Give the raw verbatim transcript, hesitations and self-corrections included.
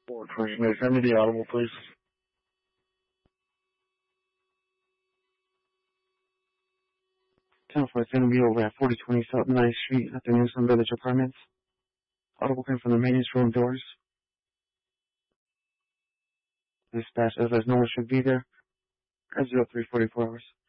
four twenty, may I send me the audible, please? ten four, it's going to be over at forty twenty South ninth Street at the Newsom Village Apartments. Audible came from the maintenance room doors. Dispatch says no one should be there. At zero three forty-four hours.